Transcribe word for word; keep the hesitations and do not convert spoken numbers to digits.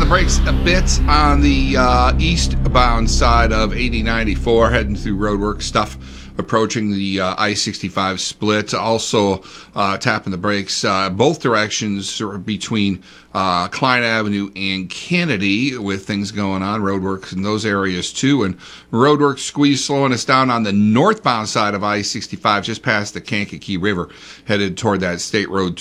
brakes a bit on the uh, eastbound side of eighty ninety-four, heading through roadwork stuff, approaching the uh, I sixty-five split. Also uh, tapping the brakes uh, both directions between uh, Klein Avenue and Kennedy, with things going on, roadwork in those areas too. And roadwork squeeze slowing us down on the northbound side of I sixty-five, just past the Kankakee River, headed toward that State Road